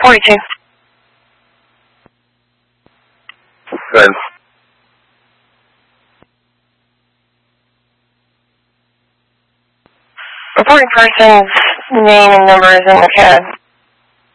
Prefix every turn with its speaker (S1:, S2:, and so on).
S1: 42.
S2: Good.
S1: Reporting person's name and number is in the code.